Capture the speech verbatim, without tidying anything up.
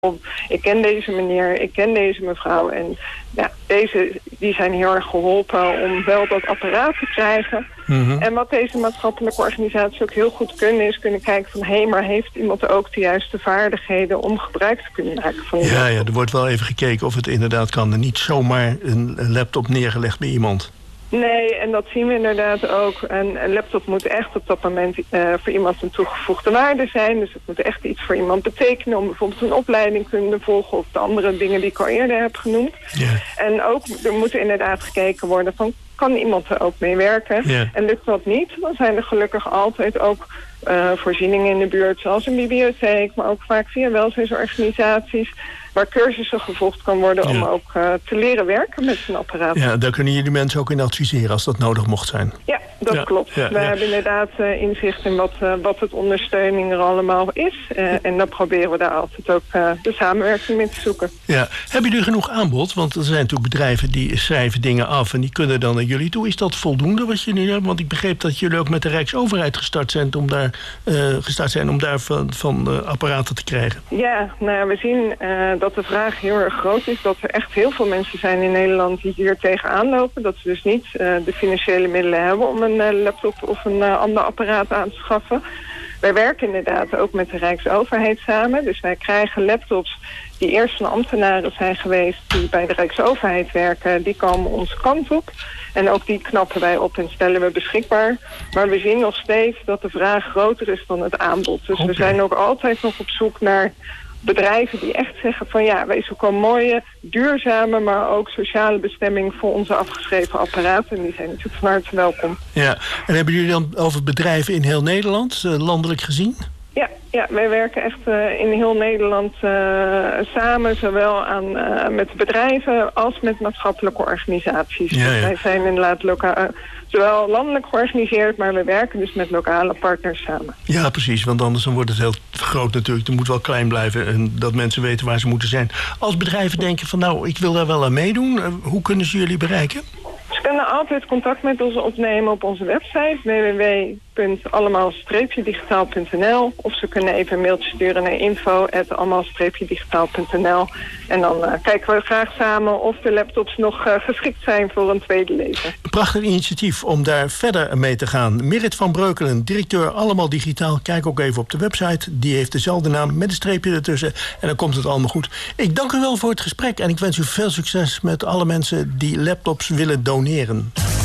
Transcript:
Ik ken deze meneer, ik ken deze mevrouw. En ja, deze die zijn heel erg geholpen om wel dat apparaat te krijgen. Mm-hmm. En wat deze maatschappelijke organisaties ook heel goed kunnen, is kunnen kijken van, hé, hey, maar heeft iemand ook de juiste vaardigheden om gebruik te kunnen maken van die Ja, ja, er wordt wel even gekeken of het inderdaad kan. En niet zomaar een laptop neergelegd bij iemand. Nee, en dat zien we inderdaad ook. Een, een laptop moet echt op dat moment uh, voor iemand een toegevoegde waarde zijn. Dus het moet echt iets voor iemand betekenen om bijvoorbeeld een opleiding kunnen volgen of de andere dingen die ik al eerder heb genoemd. Yeah. En ook, er moet inderdaad gekeken worden van, kan iemand er ook mee werken? Yeah. En lukt dat niet, dan zijn er gelukkig altijd ook uh, voorzieningen in de buurt, zoals een bibliotheek, maar ook vaak via welzijnsorganisaties, waar cursussen gevolgd kan worden om ja. ook uh, te leren werken met zo'n apparaat. Ja, daar kunnen jullie mensen ook in adviseren als dat nodig mocht zijn. Ja, dat ja. klopt. Ja, We ja. hebben inderdaad uh, inzicht in wat, uh, wat het ondersteuning er allemaal is. Uh, ja. En dan proberen we daar altijd ook uh, de samenwerking mee te zoeken. Ja. Hebben jullie genoeg aanbod? Want er zijn natuurlijk bedrijven die schrijven dingen af en die kunnen dan naar jullie toe. Is dat voldoende wat jullie hebben? Want ik begreep dat jullie ook met de Rijksoverheid gestart zijn om daar, uh, gestart zijn om daar van, van uh, apparaten te krijgen. Ja, nou we zien Uh, dat de vraag heel erg groot is. Dat er echt heel veel mensen zijn in Nederland die hier tegenaan lopen. Dat ze dus niet uh, de financiële middelen hebben om een uh, laptop of een uh, ander apparaat aan te schaffen. Wij werken inderdaad ook met de Rijksoverheid samen. Dus wij krijgen laptops die eerst van ambtenaren zijn geweest die bij de Rijksoverheid werken. Die komen onze kant op. En ook die knappen wij op en stellen we beschikbaar. Maar we zien nog steeds dat de vraag groter is dan het aanbod. Dus okay. we zijn ook altijd nog op zoek naar bedrijven die echt zeggen van ja, wij zoeken een mooie, duurzame, maar ook sociale bestemming voor onze afgeschreven apparaten. En die zijn natuurlijk van harte welkom. Ja, en hebben jullie dan over bedrijven in heel Nederland, uh, landelijk gezien? Ja, ja, wij werken echt uh, in heel Nederland uh, samen, zowel aan, uh, met bedrijven als met maatschappelijke organisaties. Ja, ja. Wij zijn inderdaad lokaal, uh, zowel landelijk georganiseerd, maar we werken dus met lokale partners samen. Ja, precies, want anders dan wordt het heel groot natuurlijk. Het moet wel klein blijven en dat mensen weten waar ze moeten zijn. Als bedrijven denken van nou, ik wil daar wel aan meedoen, uh, hoe kunnen ze jullie bereiken? Ze kunnen altijd contact met ons opnemen op onze website w w w punt allemaal digitaal punt n l of ze kunnen even een mailtje sturen naar info at allemaal digitaal punt n l en dan uh, kijken we graag samen of de laptops nog uh, geschikt zijn voor een tweede leven. Een prachtig initiatief om daar verder mee te gaan. Merit van Breukelen, directeur Allemaal Digitaal. Kijk ook even op de website. Die heeft dezelfde naam met een streepje ertussen. En dan komt het allemaal goed. Ik dank u wel voor het gesprek en ik wens u veel succes met alle mensen die laptops willen doneren.